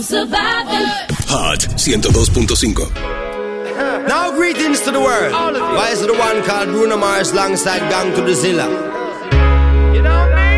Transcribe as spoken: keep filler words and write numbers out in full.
surviving. Hot ciento dos punto cinco. Now greetings to the world. Why is it the one called Bruno Mars alongside Gang to the Zilla? You know me?